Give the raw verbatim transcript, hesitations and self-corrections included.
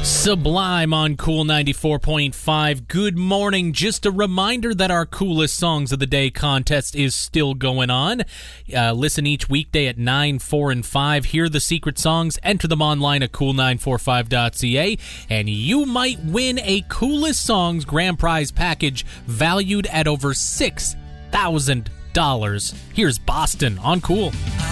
Sublime on Cool ninety-four point five. Good morning. Just a reminder that our Coolest Songs of the Day contest is still going on. Uh, listen each weekday at nine, four, and five. Hear the secret songs. Enter them online at cool nine four five dot c a. And you might win a Coolest Songs grand prize package valued at over six thousand dollars. Here's Boston on Cool.